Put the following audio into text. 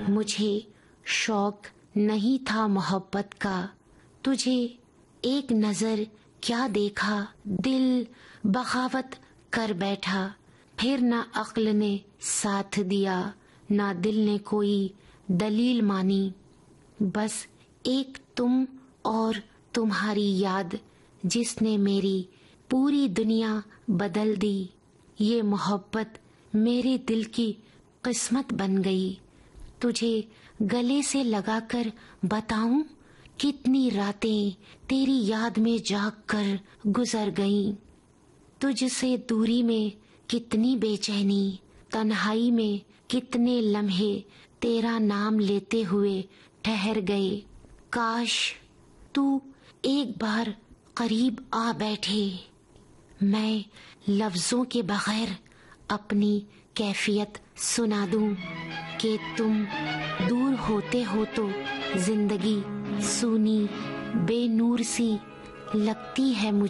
مجھے شوق نہیں تھا محبت کا، تجھے ایک نظر کیا دیکھا، دل بغاوت کر بیٹھا، پھر نہ عقل نے ساتھ دیا نہ دل نے کوئی دلیل مانی، بس ایک تم اور تمہاری یاد جس نے میری پوری دنیا بدل دی۔ یہ محبت میرے دل کی قسمت بن گئی، تجھے گلے سے لگا کر بتاؤں کتنی راتیں تیری یاد میں جاگ کر گزر گئیں، تجھ سے دوری میں کتنی بے چینی، تنہائی میں کتنے لمحے تیرا نام لیتے ہوئے ٹھہر گئے، کاش تو ایک بار قریب آ بیٹھے، میں لفظوں کے بغیر اپنی کیفیت سنا دوں کہ تم دور ہوتے ہو تو زندگی سونی بے نور سی لگتی ہے مجھے۔